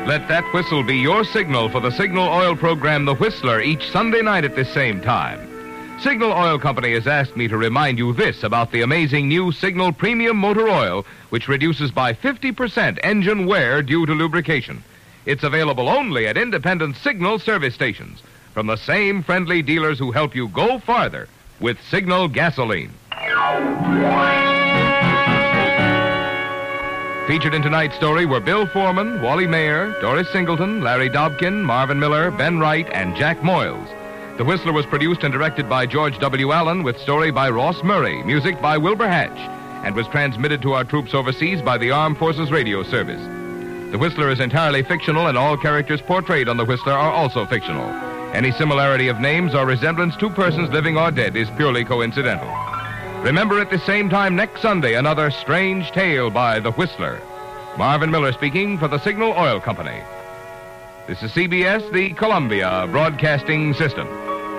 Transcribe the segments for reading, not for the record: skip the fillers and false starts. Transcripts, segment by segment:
Let that whistle be your signal for the Signal Oil program, The Whistler, each Sunday night at this same time. Signal Oil Company has asked me to remind you this about the amazing new Signal Premium Motor Oil, which reduces by 50% engine wear due to lubrication. It's available only at independent Signal service stations from the same friendly dealers who help you go farther with Signal gasoline. Featured in tonight's story were Bill Foreman, Wally Mayer, Doris Singleton, Larry Dobkin, Marvin Miller, Ben Wright, and Jack Moyles. The Whistler was produced and directed by George W. Allen, with story by Ross Murray, music by Wilbur Hatch, and was transmitted to our troops overseas by the Armed Forces Radio Service. The Whistler is entirely fictional, and all characters portrayed on The Whistler are also fictional. Any similarity of names or resemblance to persons living or dead is purely coincidental. Remember at the same time next Sunday, another strange tale by The Whistler. Marvin Miller speaking for the Signal Oil Company. This is CBS, the Columbia Broadcasting System.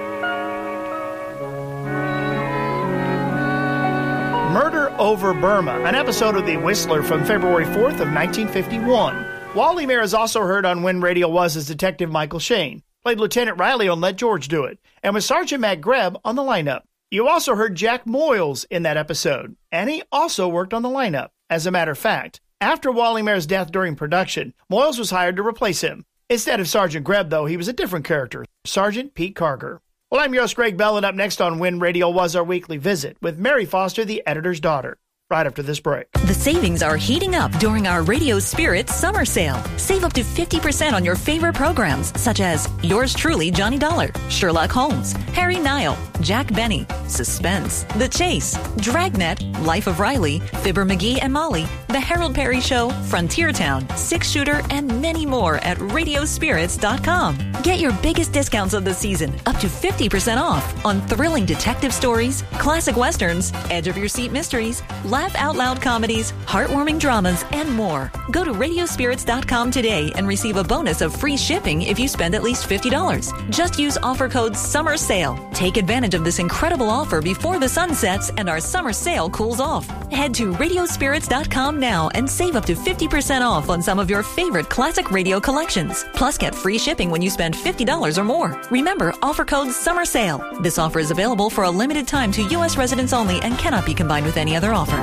Murder Over Burma, an episode of The Whistler from February 4th of 1951. Wally Mayer is also heard on When Radio Was as Detective Michael Shane, played Lieutenant Riley on Let George Do It, and with Sergeant Matt Greb on the lineup. You also heard Jack Moyles in that episode, and he also worked on the lineup. As a matter of fact, after Wally Mayer's death during production, Moyles was hired to replace him. Instead of Sergeant Greb, though, he was a different character, Sergeant Pete Carger. Well, I'm your host, Greg Bell, and up next on When Radio Was, our weekly visit with Mary Foster, the editor's daughter. Right after this break. The savings are heating up during our Radio Spirit summer sale. Save up to 50% on your favorite programs, such as Yours Truly, Johnny Dollar, Sherlock Holmes, Harry Nile, Jack Benny, Suspense, The Chase, Dragnet, Life of Riley, Fibber McGee and Molly, The Harold Perry Show, Frontier Town, Six Shooter, and many more at radiospirits.com. Get your biggest discounts of the season, up to 50% off on thrilling detective stories, classic westerns, edge of your seat mysteries, laugh out loud comedies, heartwarming dramas, and more. Go to radiospirits.com today and receive a bonus of free shipping if you spend at least $50. Just use offer code SUMMERSALE. Take advantage of this incredible offer before the sun sets and our summer sale cools off. Head to radiospirits.com now and save up to 50% off on some of your favorite classic radio collections. Plus, get free shipping when you spend $50 or more. Remember, offer code SUMMERSALE. This offer is available for a limited time to U.S. residents only and cannot be combined with any other offer.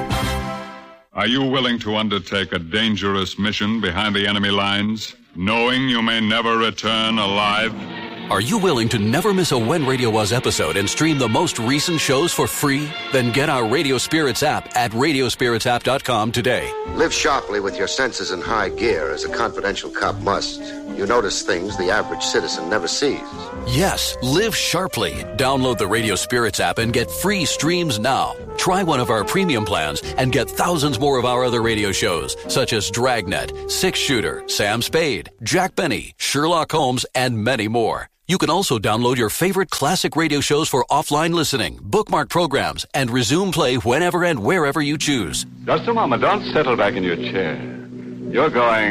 Are you willing to undertake a dangerous mission behind the enemy lines, knowing you may never return alive? Are you willing to never miss a When Radio Was episode and stream the most recent shows for free? Then get our Radio Spirits app at radiospiritsapp.com today. Live sharply with your senses in high gear, as a confidential cop must. You notice things the average citizen never sees. Yes, live sharply. Download the Radio Spirits app and get free streams now. Try one of our premium plans and get thousands more of our other radio shows, such as Dragnet, Six Shooter, Sam Spade, Jack Benny, Sherlock Holmes, and many more. You can also download your favorite classic radio shows for offline listening, bookmark programs, and resume play whenever and wherever you choose. Just a moment. Don't settle back in your chair. You're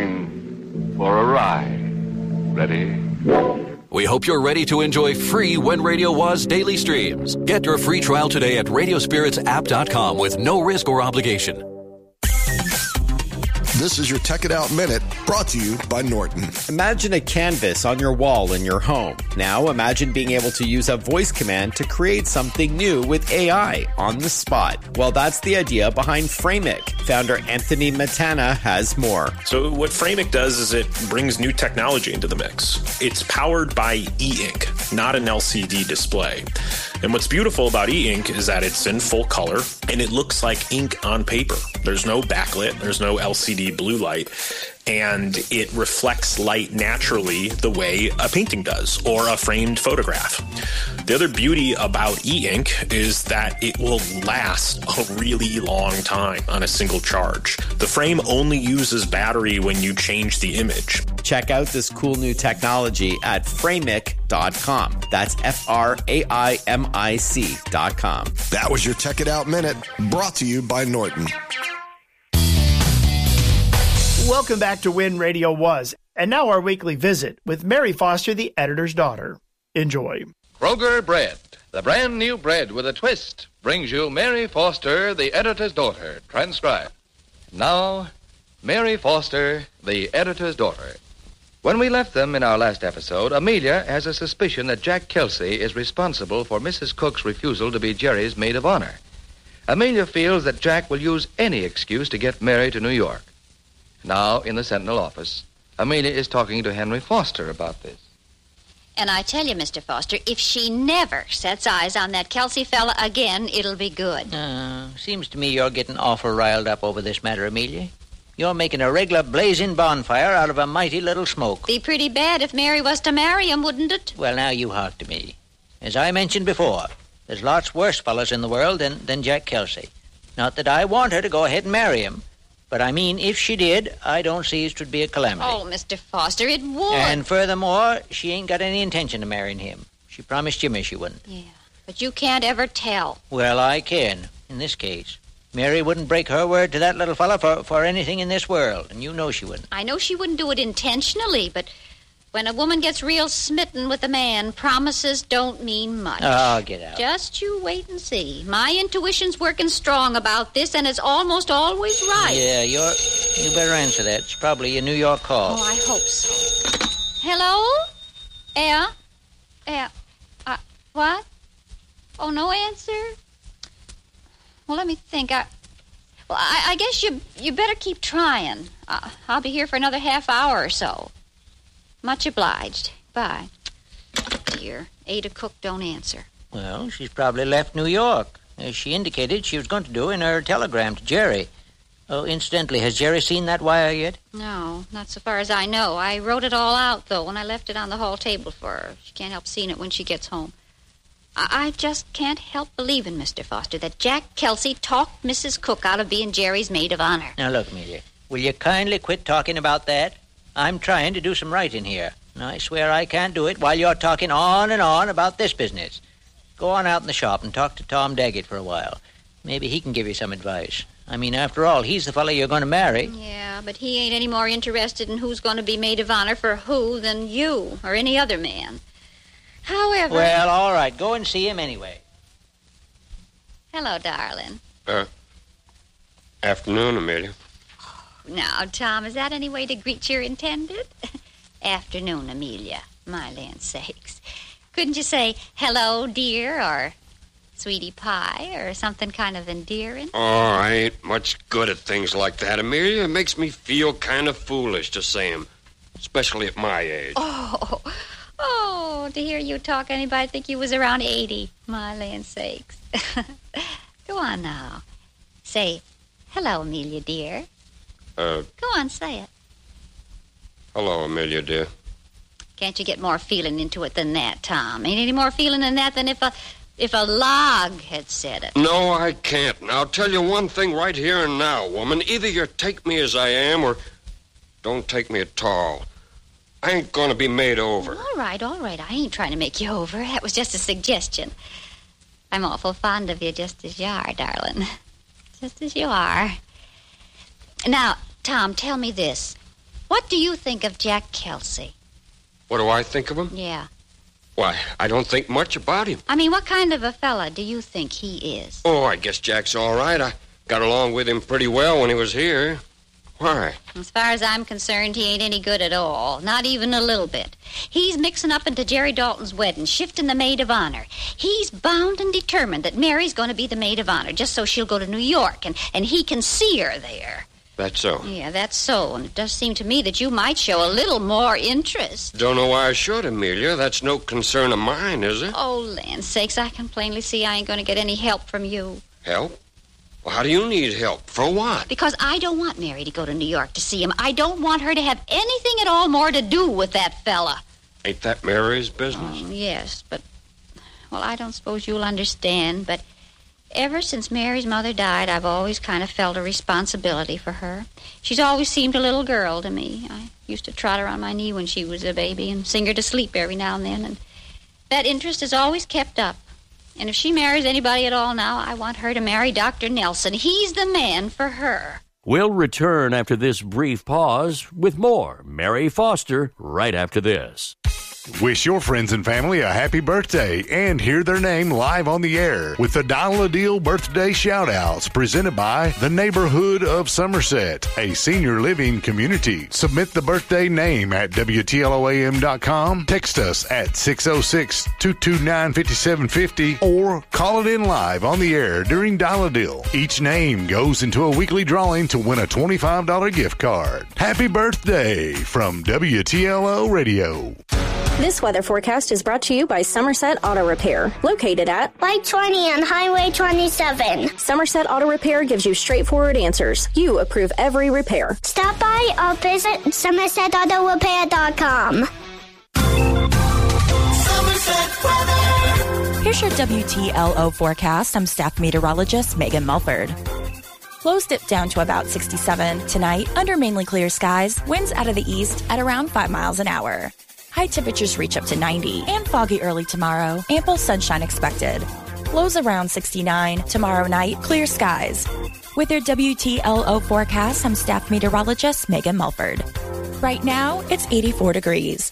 going for a ride. Ready? We hope you're ready to enjoy free When Radio Was daily streams. Get your free trial today at radiospiritsapp.com with no risk or obligation. This is your Tech It Out Minute, brought to you by Norton. Imagine a canvas on your wall in your home. Now imagine being able to use a voice command to create something new with AI on the spot. Well, that's the idea behind Framic. Founder Anthony Matana has more. So what Framic does is it brings new technology into the mix. It's powered by e-ink, not an LCD display. And what's beautiful about e-ink is that it's in full color and it looks like ink on paper. There's no backlit, there's no LCD blue light, and it reflects light naturally the way a painting does or a framed photograph. The other beauty about e-ink is that it will last a really long time on a single charge. The frame only uses battery when you change the image. Check out this cool new technology at framic.com. That's FRAIMIC.com. That was your Tech It Out Minute, brought to you by Norton. Welcome back to When Radio Was, and now our weekly visit with Mary Foster, the editor's daughter. Enjoy. Kroger Bread, the brand new bread with a twist, brings you Mary Foster, the editor's daughter, transcribed. Now, Mary Foster, the editor's daughter. When we left them in our last episode, Amelia has a suspicion that Jack Kelsey is responsible for Mrs. Cook's refusal to be Jerry's maid of honor. Amelia feels that Jack will use any excuse to get Mary to New York. Now, in the Sentinel office, Amelia is talking to Henry Foster about this. And I tell you, Mr. Foster, if she never sets eyes on that Kelsey fella again, it'll be good. Seems to me you're getting awful riled up over this matter, Amelia. You're making a regular blazing bonfire out of a mighty little smoke. Be pretty bad if Mary was to marry him, wouldn't it? Well, now you hark to me. As I mentioned before, there's lots worse fellas in the world than Jack Kelsey. Not that I want her to go ahead and marry him, but I mean, if she did, I don't see it would be a calamity. Oh, Mr. Foster, it would. And furthermore, she ain't got any intention of marrying him. She promised Jimmy she wouldn't. Yeah, but you can't ever tell. Well, I can, in this case. Mary wouldn't break her word to that little fella for anything in this world, and you know she wouldn't. I know she wouldn't do it intentionally, but when a woman gets real smitten with a man, promises don't mean much. Oh, get out. Just you wait and see. My intuition's working strong about this, and it's almost always right. Yeah, you better answer that. It's probably a New York call. Oh, I hope so. Hello? Yeah? What? Oh, no answer? Well, let me think. I guess you better keep trying. I'll be here for another half hour or so. Much obliged. Bye. Dear, Ada Cook don't answer. Well, she's probably left New York, as she indicated she was going to do in her telegram to Jerry. Oh, incidentally, has Jerry seen that wire yet? No, not so far as I know. I wrote it all out, though, when I left it on the hall table for her. She can't help seeing it when she gets home. I just can't help believing, Mr. Foster, that Jack Kelsey talked Mrs. Cook out of being Jerry's maid of honor. Now, look, Amelia, will you kindly quit talking about that? I'm trying to do some writing here, and I swear I can't do it while you're talking on and on about this business. Go on out in the shop and talk to Tom Daggett for a while. Maybe he can give you some advice. I mean, after all, he's the fellow you're going to marry. Yeah, but he ain't any more interested in who's going to be maid of honor for who than you or any other man. However... Well, all right. Go and see him anyway. Hello, darling. Afternoon, Amelia. Now, Tom, is that any way to greet your intended? Afternoon, Amelia. My land sakes. Couldn't you say, hello, dear, or sweetie pie, or something kind of endearing? Oh, I ain't much good at things like that, Amelia. It makes me feel kind of foolish to say 'em, especially at my age. Oh, to hear you talk, anybody'd think you was around 80. My land sakes. Go on now. Say, hello, Amelia, dear. Go on, say it. Hello, Amelia, dear. Can't you get more feeling into it than that, Tom? Ain't any more feeling than that than if a log had said it. No, I can't. And I'll tell you one thing right here and now, woman. Either you take me as I am or don't take me at all. I ain't going to be made over. All right. I ain't trying to make you over. That was just a suggestion. I'm awful fond of you just as you are, darling. Just as you are. Now, Tom, tell me this. What do you think of Jack Kelsey? What do I think of him? Yeah. Why, I don't think much about him. I mean, what kind of a fella do you think he is? Oh, I guess Jack's all right. I got along with him pretty well when he was here. Why? As far as I'm concerned, he ain't any good at all. Not even a little bit. He's mixing up into Jerry Dalton's wedding, shifting the maid of honor. He's bound and determined that Mary's going to be the maid of honor, just so she'll go to New York, and he can see her there. That's so? Yeah, that's so. And it does seem to me that you might show a little more interest. Don't know why I should, Amelia. That's no concern of mine, is it? Oh, land sakes, I can plainly see I ain't going to get any help from you. Help? Well, how do you need help? For what? Because I don't want Mary to go to New York to see him. I don't want her to have anything at all more to do with that fella. Ain't that Mary's business? Yes, but... Well, I don't suppose you'll understand, but... Ever since Mary's mother died, I've always kind of felt a responsibility for her. She's always seemed a little girl to me. I used to trot her on my knee when she was a baby and sing her to sleep every now and then, and that interest has always kept up. And if she marries anybody at all now, I want her to marry Dr. Nelson. He's the man for her. We'll return after this brief pause with more Mary Foster right after this. Wish your friends and family a happy birthday and hear their name live on the air with the Dollar Deal Birthday Shoutouts presented by the Neighborhood of Somerset, a senior living community. Submit the birthday name at WTLOAM.com, text us at 606-229-5750, or call it in live on the air during Dollar Deal. Each name goes into a weekly drawing to win a $25 gift card. Happy birthday from WTLO Radio. This weather forecast is brought to you by Somerset Auto Repair, located at Light 20 on Highway 27. Somerset Auto Repair gives you straightforward answers. You approve every repair. Stop by or visit SomersetAutoRepair.com. Somerset weather. Here's your WTLO forecast. I'm staff meteorologist Megan Mulford. Lows dip down to about 67 tonight under mainly clear skies. Winds out of the east at around 5 miles an hour. High temperatures reach up to 90 and foggy early tomorrow. Ample sunshine expected. Lows around 69 tomorrow night. Clear skies. With your WTLO forecast, I'm staff meteorologist Megan Mulford. Right now, it's 84 degrees.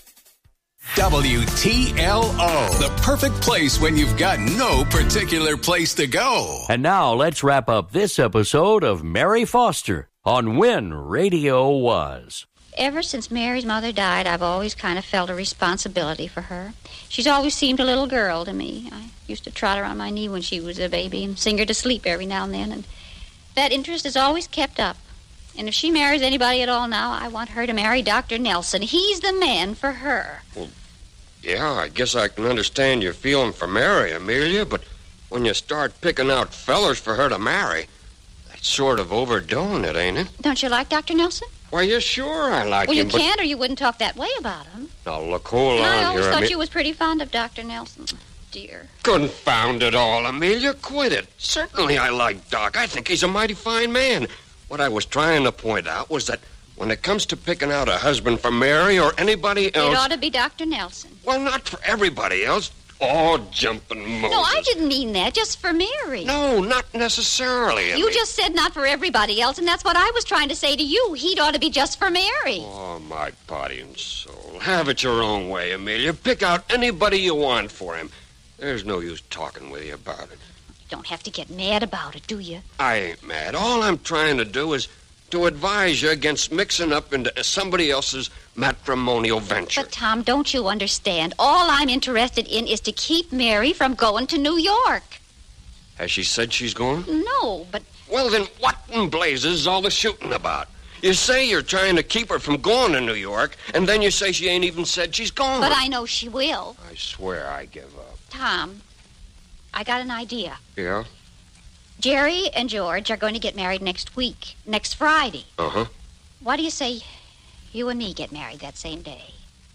WTLO, the perfect place when you've got no particular place to go. And now let's wrap up this episode of Mary Foster on When Radio Was. Ever since Mary's mother died, I've always kind of felt a responsibility for her. She's always seemed a little girl to me. I used to trot her on my knee when she was a baby and sing her to sleep every now and then, and that interest has always kept up. And if she marries anybody at all now, I want her to marry Dr. Nelson. He's the man for her. Well, yeah, I guess I can understand your feeling for Mary, Amelia, but when you start picking out fellers for her to marry, that's sort of overdoing it, ain't it? Don't you like Dr. Nelson? Well, yeah, sure I like him, Well, you but... can't or you wouldn't talk that way about him. Now, look, hold And on I always here, thought you was pretty fond of Dr. Nelson. Dear. Confound it all, Amelia, quit it. Certainly I like Doc. I think he's a mighty fine man. What I was trying to point out was that when it comes to picking out a husband for Mary or anybody else... It ought to be Dr. Nelson. Well, not for everybody else. Oh, jumping Moses. No, I didn't mean that. Just for Mary. No, not necessarily. You just said not for everybody else, and that's what I was trying to say to you. He'd ought to be just for Mary. Oh, my body and soul. Have it your own way, Amelia. Pick out anybody you want for him. There's no use talking with you about it. You don't have to get mad about it, do you? I ain't mad. All I'm trying to do is to advise you against mixing up into somebody else's matrimonial venture. But, Tom, don't you understand? All I'm interested in is to keep Mary from going to New York. Has she said she's going? No, but... Well, then what in blazes is all the shooting about? You say you're trying to keep her from going to New York, and then you say she ain't even said she's going. But I know she will. I swear I give up. Tom, I got an idea. Yeah? Jerry and George are going to get married next week, next Friday. Uh-huh. What do you say you and me get married that same day?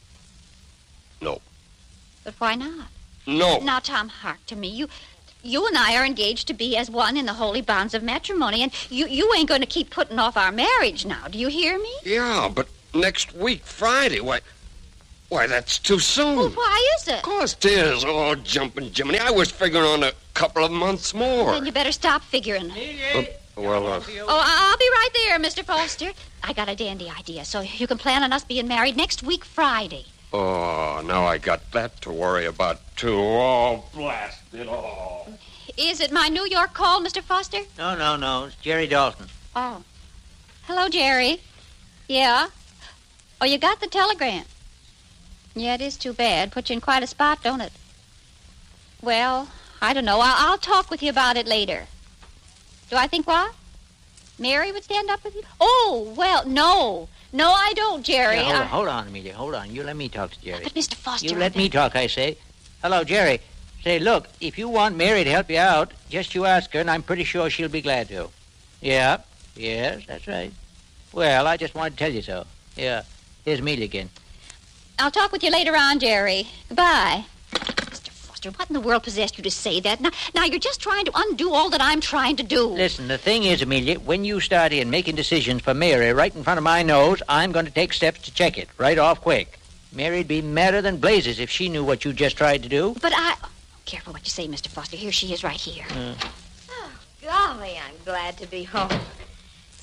No. But why not? No. Now, Tom, hark to me. You and I are engaged to be as one in the holy bonds of matrimony, and you ain't going to keep putting off our marriage now. Do you hear me? Yeah, but next week, Friday, why, that's too soon. Well, why is it? 'Cause 'tis. Oh, jumping Jiminy. I was figuring on a couple of months more. Then you better stop figuring. Oh, I'll be right there, Mr. Foster. I got a dandy idea, so you can plan on us being married next week, Friday. Oh, now I got that to worry about, too. Oh, blast it all. Is it my New York call, Mr. Foster? No. It's Jerry Dalton. Oh. Hello, Jerry. Yeah? Oh, you got the telegram. Yeah, it is too bad. Put you in quite a spot, don't it? Well, I don't know. I'll talk with you about it later. Do I think what? Mary would stand up with you? Oh, well, no. No, I don't, Jerry. Yeah, hold on, Amelia. Hold on. You let me talk to Jerry. But, Mr. Foster... You let me talk, I say. Hello, Jerry. Say, look, if you want Mary to help you out, just you ask her, and I'm pretty sure she'll be glad to. Yeah. Yes, that's right. Well, I just wanted to tell you so. Yeah. Here's Amelia again. I'll talk with you later on, Jerry. Goodbye. Mr. Foster, what in the world possessed you to say that? Now you're just trying to undo all that I'm trying to do. Listen, the thing is, Amelia, when you start in making decisions for Mary right in front of my nose, I'm going to take steps to check it right off quick. Mary'd be madder than blazes if she knew what you just tried to do. But Careful what you say, Mr. Foster. Here she is right here. Oh, golly, I'm glad to be home.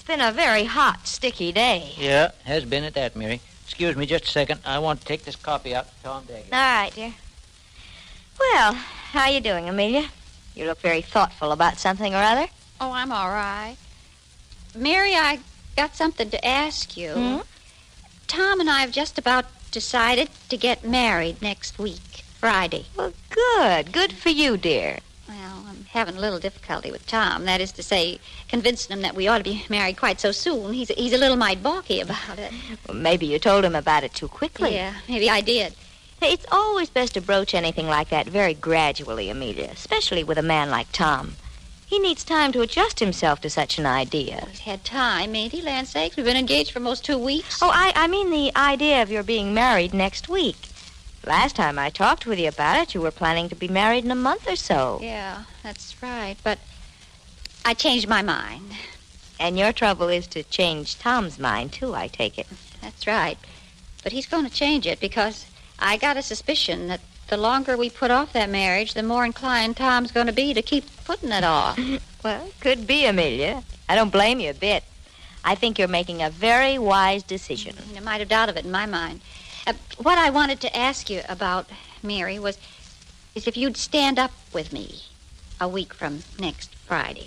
It's been a very hot, sticky day. Yeah, has been at that, Mary. Excuse me just a second. I want to take this copy out to Tom Daggett. All right, dear. Well, how you doing, Amelia? You look very thoughtful about something or other. Oh, I'm all right. Mary, I got something to ask you. Hmm? Tom and I have just about decided to get married next week, Friday. Well, good. Good for you, dear. Well, I'm having a little difficulty with Tom. That is to say, convincing him that we ought to be married quite so soon. He's a little mite balky about it. Well, maybe you told him about it too quickly. Yeah, maybe I did. It's always best to broach anything like that very gradually, Amelia, especially with a man like Tom. He needs time to adjust himself to such an idea. He's had time, ain't he, land sakes? We've been engaged for almost 2 weeks. Oh, I mean the idea of your being married next week. Last time I talked with you about it, you were planning to be married in a month or so. Yeah, that's right, but I changed my mind. And your trouble is to change Tom's mind, too, I take it. That's right. But he's going to change it because I got a suspicion that the longer we put off that marriage, the more inclined Tom's going to be to keep putting it off. Well, could be, Amelia. I don't blame you a bit. I think you're making a very wise decision. I might have doubt of it in my mind. What I wanted to ask you about, Mary, is if you'd stand up with me a week from next Friday.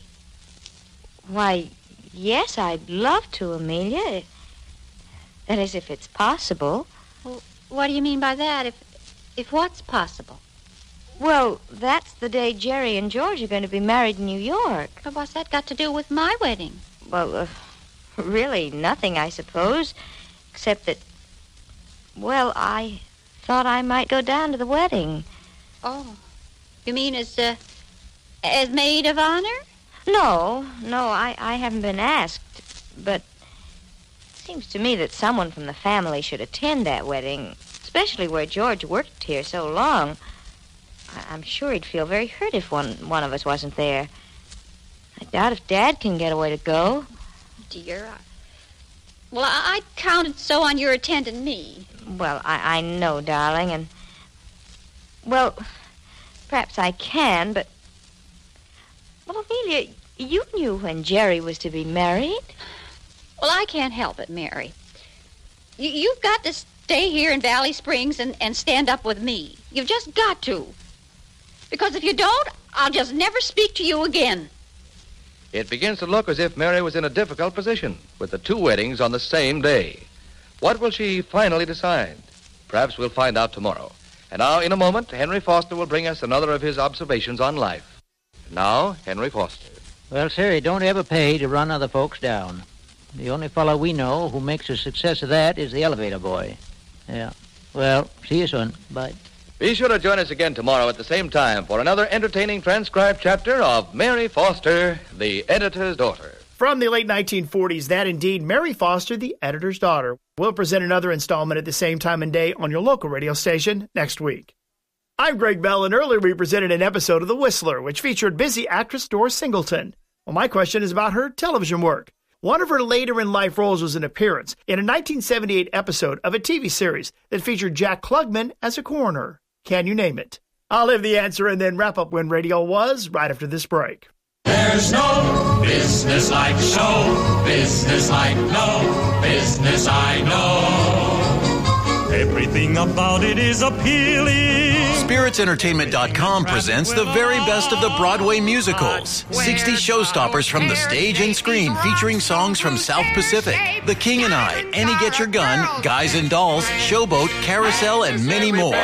Why, yes, I'd love to, Amelia. That is, if it's possible. Well, what do you mean by that? If what's possible? Well, that's the day Jerry and George are going to be married in New York. But what's that got to do with my wedding? Well, really nothing, I suppose, except that, well, I thought I might go down to the wedding. Oh, you mean as maid of honor? No, I haven't been asked, but it seems to me that someone from the family should attend that wedding, especially where George worked here so long. I'm sure he'd feel very hurt if one of us wasn't there. I doubt if Dad can get away to go. Dear, I counted so on your attending me. Well, I know, darling, and... Well, perhaps I can, but... Well, Amelia, you knew when Jerry was to be married. Well, I can't help it, Mary. You've got to stay here in Valley Springs and stand up with me. You've just got to. Because if you don't, I'll just never speak to you again. It begins to look as if Mary was in a difficult position with the two weddings on the same day. What will she finally decide? Perhaps we'll find out tomorrow. And now, in a moment, Henry Foster will bring us another of his observations on life. Now, Henry Foster. Well, sir, it don't ever pay to run other folks down. The only fellow we know who makes a success of that is the elevator boy. Yeah. Well, see you soon. Bye. Be sure to join us again tomorrow at the same time for another entertaining transcribed chapter of Mary Foster, the Editor's Daughter. From the late 1940s, that indeed, Mary Foster, the Editor's Daughter. We'll present another installment at the same time and day on your local radio station next week. I'm Greg Bell, and earlier we presented an episode of The Whistler, which featured busy actress Doris Singleton. Well, my question is about her television work. One of her later-in-life roles was an appearance in a 1978 episode of a TV series that featured Jack Klugman as a coroner. Can you name it? I'll have the answer and then wrap up when radio was right after this break. There's no business like show business like no business I know. Everything about it is appealing. SpiritsEntertainment.com presents the very best of the Broadway musicals. 60 showstoppers from the stage and screen featuring songs from South Pacific, The King and I, Annie Get Your Gun, Guys and Dolls, Showboat, Carousel, and many more.